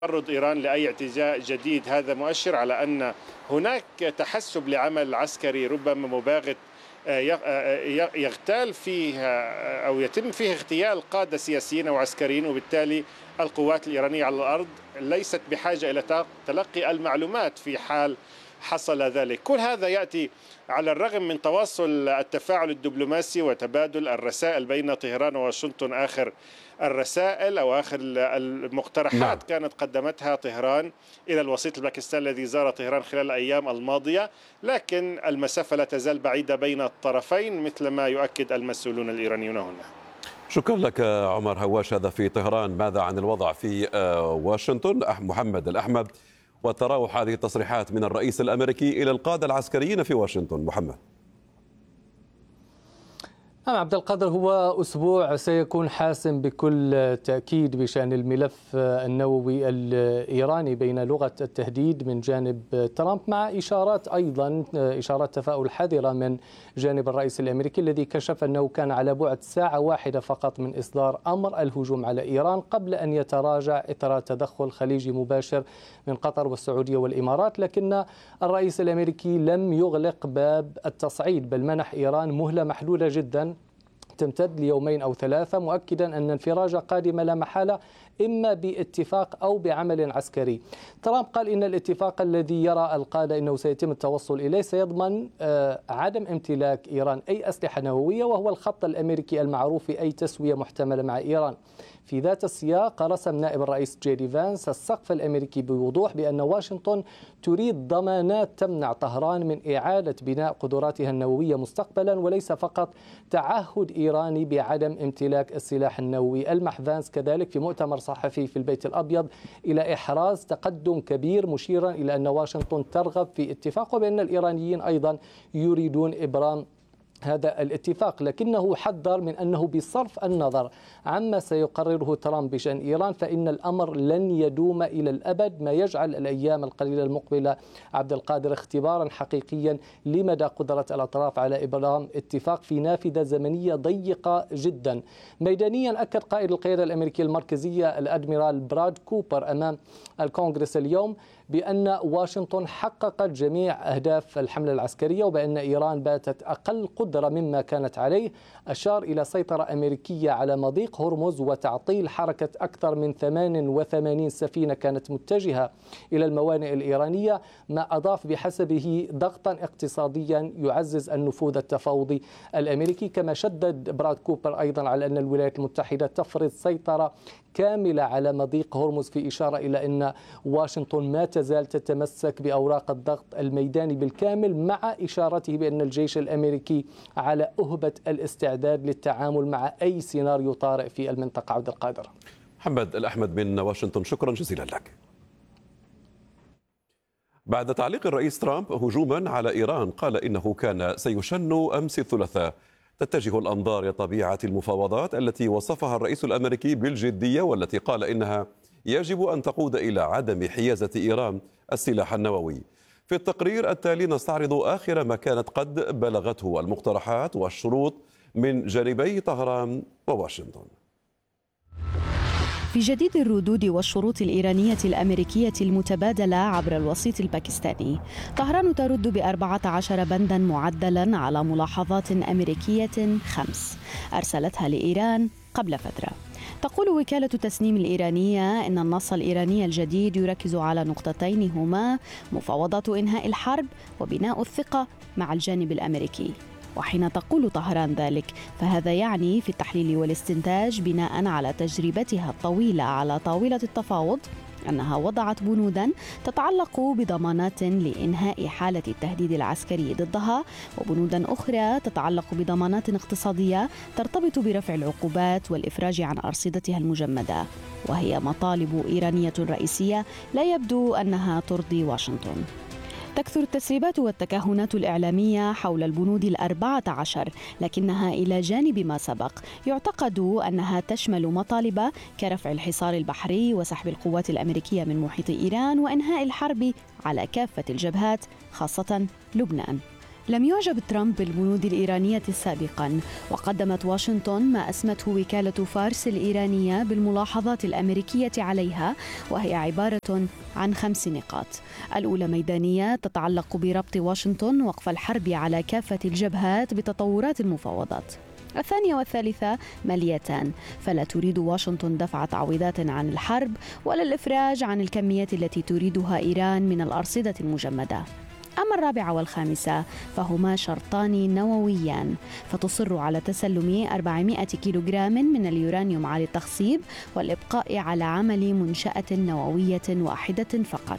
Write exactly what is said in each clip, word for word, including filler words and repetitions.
تعرض إيران لأي اعتداء جديد هذا مؤشر على أن هناك تحسب لعمل عسكري ربما مباغت يغتال فيها أو يتم فيه اغتيال قادة سياسيين أو عسكريين، وبالتالي القوات الإيرانية على الأرض ليست بحاجة إلى تلقي المعلومات في حال حصل ذلك. كل هذا يأتي على الرغم من تواصل التفاعل الدبلوماسي وتبادل الرسائل بين طهران وواشنطن. آخر الرسائل أو آخر المقترحات نعم. كانت قدمتها طهران إلى الوسيط الباكستاني الذي زار طهران خلال الأيام الماضية، لكن المسافة لا تزال بعيدة بين الطرفين مثل ما يؤكد المسؤولون الإيرانيون هنا. شكرا لك عمر هواش، هذا في طهران. ماذا عن الوضع في واشنطن؟ محمد الأحمد، وتراوح هذه التصريحات من الرئيس الأمريكي إلى القادة العسكريين في واشنطن. محمد. نعم عبد القادر، هو أسبوع سيكون حاسم بكل تأكيد بشأن الملف النووي الإيراني بين لغة التهديد من جانب ترامب مع إشارات أيضا إشارات تفاؤل حذرة من جانب الرئيس الأمريكي الذي كشف أنه كان على بعد ساعة واحدة فقط من إصدار أمر الهجوم على إيران قبل أن يتراجع إثر تدخل خليجي مباشر من قطر والسعودية والإمارات. لكن الرئيس الأمريكي لم يغلق باب التصعيد، بل منح إيران مهلة محدودة جدا تمتد ليومين أو ثلاثة، مؤكدا أن انفراجة قادمة لا محالة إما باتفاق أو بعمل عسكري. ترامب قال إن الاتفاق الذي يرى القادة أنه سيتم التوصل إليه سيضمن عدم امتلاك إيران أي أسلحة نووية، وهو الخط الأمريكي المعروف في أي تسوية محتملة مع إيران. في ذات السياق رسم نائب الرئيس جي دي فانس السقف الأمريكي بوضوح بأن واشنطن تريد ضمانات تمنع طهران من إعادة بناء قدراتها النووية مستقبلا، وليس فقط تعهد إيراني بعدم امتلاك السلاح النووي. ألمح فانس كذلك في مؤتمر صحفي في البيت الأبيض إلى إحراز تقدم كبير، مشيرا إلى أن واشنطن ترغب في اتفاق وبأن الإيرانيين أيضا يريدون إبرام هذا الاتفاق، لكنه حذر من أنه بصرف النظر عما سيقرره ترامب بشأن إيران فإن الأمر لن يدوم إلى الأبد، ما يجعل الأيام القليلة المقبلة عبد القادر اختبارا حقيقيا لمدى قدرة الأطراف على إبرام اتفاق في نافذة زمنية ضيقة جدا. ميدانيا أكد قائد القيادة الأمريكية المركزية الأدميرال براد كوبر أمام الكونغرس اليوم بأن واشنطن حققت جميع أهداف الحملة العسكرية وبأن إيران باتت أقل قدرة مما كانت عليه. أشار إلى سيطرة أمريكية على مضيق هرمز وتعطيل حركة أكثر من ثمانية وثمانين سفينة كانت متجهة إلى الموانئ الإيرانية، ما أضاف بحسبه ضغطا اقتصاديا يعزز النفوذ التفاوضي الأمريكي. كما شدد براد كوبر أيضا على أن الولايات المتحدة تفرض سيطرة كاملة على مضيق هرمز، في إشارة إلى أن واشنطن ما تزال تتمسك بأوراق الضغط الميداني بالكامل، مع إشارته بأن الجيش الأمريكي على أهبة الاستعداد للتعامل مع أي سيناريو طارئ في المنطقة. عبد القادر. محمد الأحمد من واشنطن، شكرا جزيلا لك. بعد تعليق الرئيس ترامب هجوما على إيران قال إنه كان سيشن أمس الثلاثاء، تتجه الأنظار لطبيعة المفاوضات التي وصفها الرئيس الأمريكي بالجدية، والتي قال إنها يجب أن تقود إلى عدم حيازة إيران السلاح النووي. في التقرير التالي نستعرض آخر ما كانت قد بلغته المقترحات والشروط من جانبي طهران وواشنطن. في جديد الردود والشروط الإيرانية الأمريكية المتبادلة عبر الوسيط الباكستاني، طهران ترد بأربعة عشر بندا معدلا على ملاحظات أمريكية خمس أرسلتها لإيران قبل فترة. تقول وكالة تسنيم الإيرانية إن النص الإيراني الجديد يركز على نقطتين هما مفاوضات إنهاء الحرب وبناء الثقة مع الجانب الأمريكي. وحين تقول طهران ذلك فهذا يعني في التحليل والاستنتاج بناء على تجربتها الطويلة على طاولة التفاوض أنها وضعت بنودا تتعلق بضمانات لإنهاء حالة التهديد العسكري ضدها، وبنودا أخرى تتعلق بضمانات اقتصادية ترتبط برفع العقوبات والإفراج عن أرصدتها المجمدة، وهي مطالب إيرانية رئيسية لا يبدو أنها ترضي واشنطن. تكثر التسريبات والتكهنات الإعلامية حول البنود الأربعة عشر، لكنها إلى جانب ما سبق يعتقد أنها تشمل مطالب كرفع الحصار البحري وسحب القوات الأمريكية من محيط إيران وإنهاء الحرب على كافة الجبهات خاصة لبنان. لم يعجب ترامب بالبنود الإيرانية سابقا، وقدمت واشنطن ما أسمته وكالة فارس الإيرانية بالملاحظات الأمريكية عليها، وهي عبارة عن خمس نقاط. الأولى ميدانية تتعلق بربط واشنطن وقف الحرب على كافة الجبهات بتطورات المفاوضات. الثانية والثالثة ماليتان، فلا تريد واشنطن دفع تعويضات عن الحرب ولا الإفراج عن الكميات التي تريدها إيران من الأرصدة المجمدة. أما الرابعة والخامسة فهما شرطان نوويان، فتصر على تسلم أربعمائة كيلوغرام من اليورانيوم على التخصيب والإبقاء على عمل منشأة نووية واحدة فقط.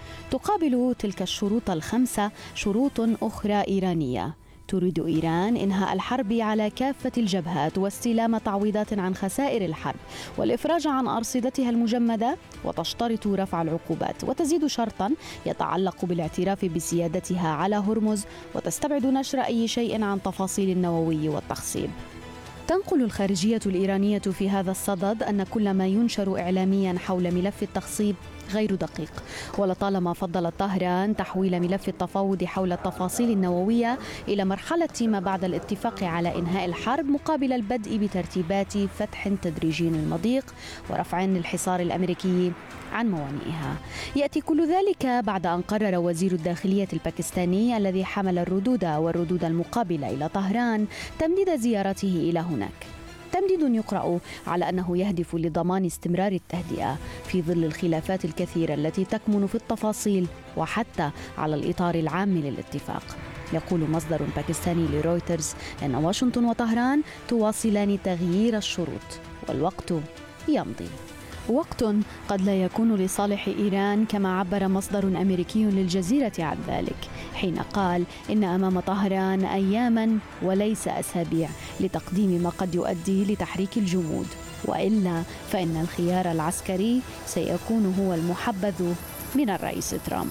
تقابل تلك الشروط الخمسة شروط أخرى إيرانية. تريد إيران إنهاء الحرب على كافة الجبهات واستلام تعويضات عن خسائر الحرب والإفراج عن أرصدتها المجمدة، وتشترط رفع العقوبات، وتزيد شرطا يتعلق بالاعتراف بسيادتها على هرمز، وتستبعد نشر أي شيء عن تفاصيل النووي والتخصيب. تنقل الخارجية الإيرانية في هذا الصدد أن كل ما ينشر إعلاميا حول ملف التخصيب غير دقيق، ولطالما فضلت طهران تحويل ملف التفاوض حول التفاصيل النووية إلى مرحلة ما بعد الاتفاق على إنهاء الحرب مقابل البدء بترتيبات فتح تدريجي للمضيق ورفع الحصار الأمريكي عن موانئها. يأتي كل ذلك بعد أن قرر وزير الداخلية الباكستاني الذي حمل الردود والردود المقابلة إلى طهران تمديد زيارته إلى هناك. تمديد يقرأ على أنه يهدف لضمان استمرار التهدئة في ظل الخلافات الكثيرة التي تكمن في التفاصيل وحتى على الإطار العام للاتفاق. يقول مصدر باكستاني لرويترز أن واشنطن وطهران تواصلان تغيير الشروط والوقت يمضي. وقت قد لا يكون لصالح إيران كما عبر مصدر أمريكي للجزيرة عن ذلك حين قال إن أمام طهران أياما وليس أسابيع لتقديم ما قد يؤدي لتحريك الجمود، وإلا فإن الخيار العسكري سيكون هو المحبذ من الرئيس ترامب.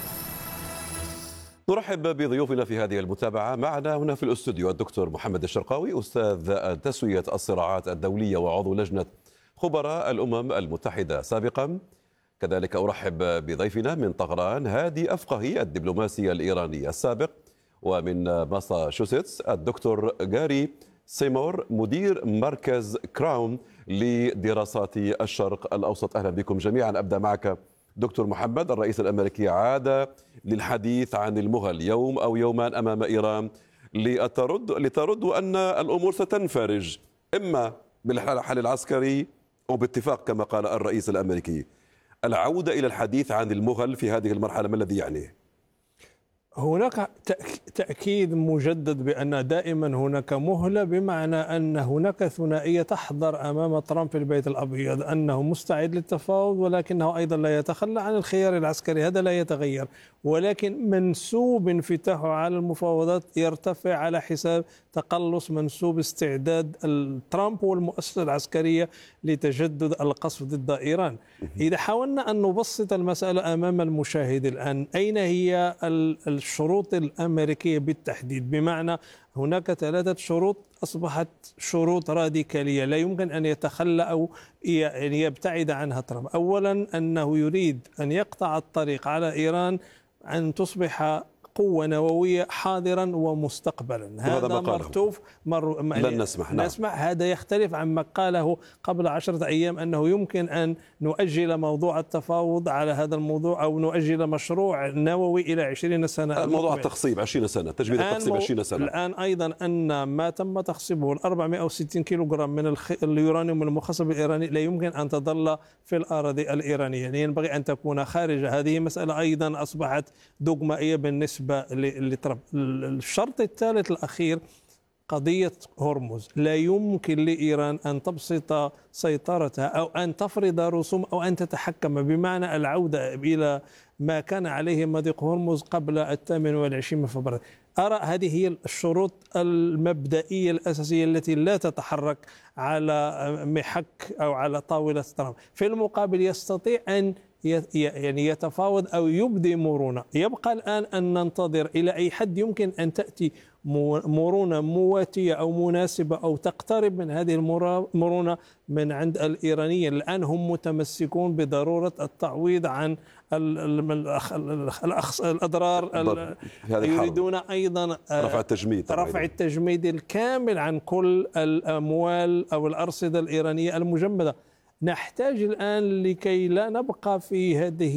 نرحب بضيوفنا في هذه المتابعة. معنا هنا في الاستوديو الدكتور محمد الشرقاوي، أستاذ تسوية الصراعات الدولية وعضو لجنة خبراء الأمم المتحدة سابقا. كذلك أرحب بضيفنا من طهران هادي أفقهي، الدبلوماسي الإيراني السابق، ومن ماساتشوستس الدكتور جاري سيمور، مدير مركز كراون لدراسات الشرق الأوسط. أهلا بكم جميعا. أبدأ معك دكتور محمد. الرئيس الأمريكي عاد للحديث عن المهل يوم أو يومان أمام إيران لترد لترد أن الأمور ستنفرج إما بالحل العسكري أو باتفاق كما قال الرئيس الأمريكي. العودة إلى الحديث عن المهل في هذه المرحلة ما الذي يعنيه؟ هناك تأكيد مجدد بأن دائما هناك مهلة، بمعنى أن هناك ثنائية تحضر أمام ترامب في البيت الأبيض، أنه مستعد للتفاوض ولكنه أيضا لا يتخلى عن الخيار العسكري، هذا لا يتغير، ولكن منسوب انفتاحه على المفاوضات يرتفع على حساب تقلص منسوب استعداد ترامب والمؤسسة العسكرية لتجدد القصف ضد إيران. إذا حاولنا أن نبسط المسألة أمام المشاهد الآن، أين هي الشروط الأمريكية بالتحديد؟ بمعنى هناك ثلاثة شروط أصبحت شروط راديكالية لا يمكن أن يتخلى أو يبتعد عنها ترامب. أولا أنه يريد أن يقطع الطريق على إيران أن تصبح قوة نووية حاضرا ومستقبلا. هذا مرتوف مر... لن نسمح نعم. نسمع. هذا يختلف عن ما قاله قبل عشرة أيام أنه يمكن أن نؤجل موضوع التفاوض على هذا الموضوع أو نؤجل مشروع نووي إلى عشرين سنة. موضوع التخصيب عشرين سنة، تجميد التخصيب عشرين سنة. الآن أيضا أن ما تم تخصيبه ال أربعمائة وستين كيلوغرام من الخ... اليورانيوم المخصب الإيراني لا يمكن أن تظل في الأراضي الإيرانية، يعني ينبغي أن تكون خارج. هذه مسألة أيضا أصبحت دوغمائية بالنسبة لترامب. الشرط الثالث الأخير قضية هرمز. لا يمكن لإيران أن تبسط سيطرتها أو أن تفرض رسوم أو أن تتحكم، بمعنى العودة إلى ما كان عليه مضيق هرمز قبل الثامن والعشرين من فبراير. أرى هذه هي الشروط المبدئية الأساسية التي لا تتحرك على محك أو على طاولة ترامب. في المقابل يستطيع أن يعني يتفاوض أو يبدي مرونة. يبقى الآن أن ننتظر إلى أي حد يمكن أن تأتي مرونة مواتية أو مناسبة أو تقترب من هذه المرونة من عند الإيرانيين. الآن هم متمسكون بضرورة التعويض عن الأضرار، يريدون أيضا رفع التجميد رفع التجميد الكامل عن كل الأموال أو الأرصدة الإيرانية المجمدة. نحتاج الآن لكي لا نبقى في هذه